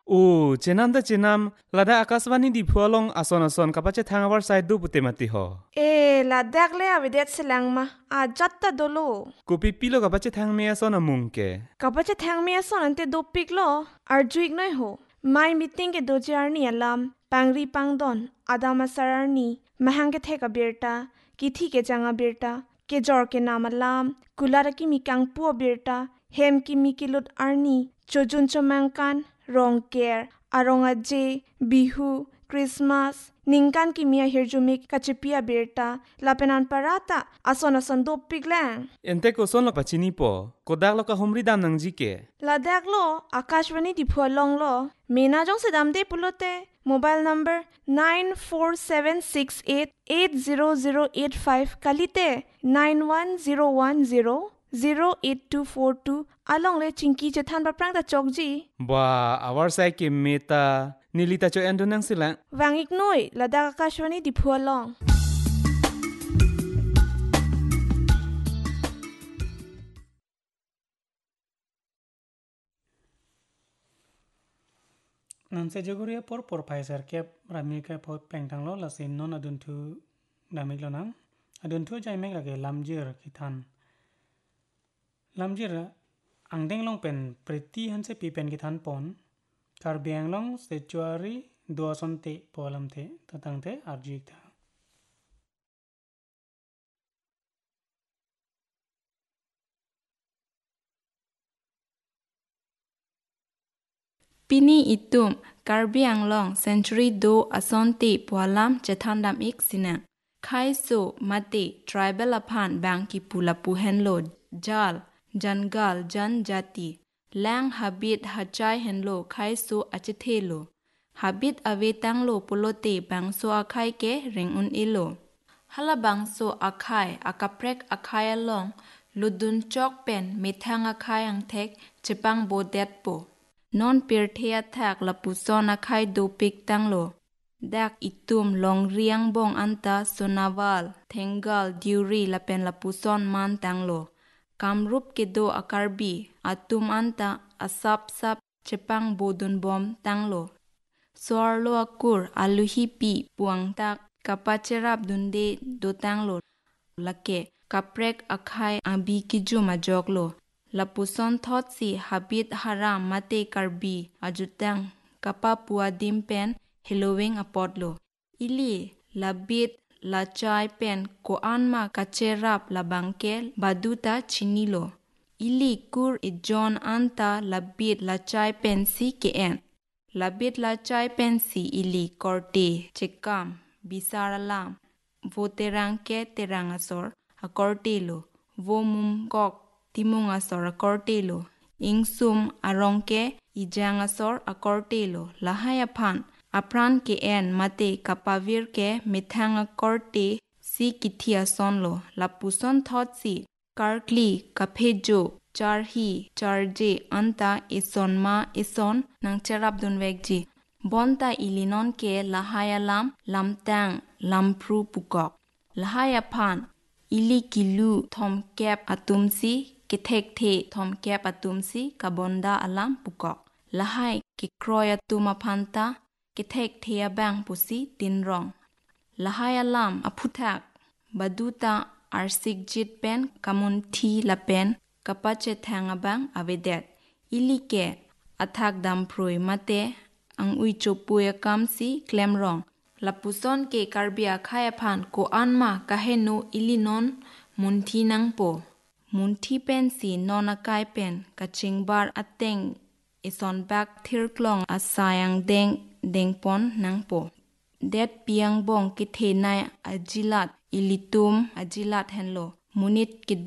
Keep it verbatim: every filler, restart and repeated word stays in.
Oh, cenam da cenam, lada akaswani di phualong ason ason kapache thangawar side do pute mati ho. Eh, la dak le avidet silang ma, a jatta dolo. Kopi pilo kapache thang me ason amungke. Kapache thang me ason ante do pik lo, arjuik noi ho. Mai meeting ke dojarni alam, pangri pangdon, adama sararni, mahang ke theka birta, kithi ke janga birta, ke jor ke nam alam, kulara ki mikang puo birta, hem ki mikilut arni, chojun chomangkan, rong care, aronga je, bihu, Christmas, ningkan ki mia hirjumik kachipia birta, lapenan parata, ason ason do piglang. Ente ko son lo pachini po, kodak lo ka humri dam nang jike. Ladak lo, Akashvani di phualong lo, mena jong sedam de pulote, mobile number nine four seven six eight eight zero zero eight five kalite nine one zero one zero zero eight two four two along le chinki chethan ba prang ta chokji. Ba, awar sai ke meta, nilita cho endo nang sila. Wangik noi, ladak Akashvani di phualong. Nanse jogoria por por paiser ke rami ke po pengtang lo la sin non adun tu damik lo nam adun tu jai mek lage lamjir kithan lamjir angdeng long pen preti han se pi pen kithan pon kar biang long sechuari do son te polam te tatang te arjik tha Pini itum Karbi Anglong Century do asonti pualam chethandam ik sinang. Khai so mati tribal aphan bangki pulapu henlo jal jangal jan jati lang habit hachai henlo khai so achithelo habit avetang lo polote bangso akhai ke ringun ilo hala bangso akhai akaprek akhai along ludun chok pen mithang akhai ang thek chepang bodet po non pirthea thak lapuson akhai do pik tanglo dak itum long riang bong anta sonawal thengal diuri lapen lapuson man tanglo kamrup ke do akarbi atum anta asap sap chepang bodun bom tanglo sorlo akur aluhi pi puang tak kapacherap dunde do tanglo lake kaprek akhai abi kiju majoklo lapuson thot si habit haram mate karbi ajutang kapa puadim pen Halloween apodlo ili labit lachai pen ko anma kacherap labangke baduta chinilo ili kur ijon anta labit lachai pen si keen labit lachai pen si ili korte chekam bisaralam voterang ke terangasor akortelo vomum kok timung asor akortelo ingsum arongke ijang asor akortelo lahayaphan apran ke en mate kapavir ke mithang akorte si kithia sonlo lapuson thot si karkli kaphejo charhi charje anta isonma ison nangcherap dunwekji bonta ilinon ke lahayalam lamtang lampru pukok lahayaphan ili kilu thomkep atumsi kithek the thomkep atumsi kabonda alam pukok lahai kikroya tumaphanta kithek thea bang pusi tinrong lahai alam aphuthak baduta arsik jit pen kamun thi lapen kapache thanga bang avedet ilike athak damproi mate ang ui chopuya kamsi klemrong lapuson ke karbia khaya phan ko anma kahenu ilinon munthi nangpo munthi pen si nonakai pen kachingbar ateng ison bak thirklong asayang deng dengpon nangpo det piang bong ki thenai ajilat ilitum ajilat henlo munit ki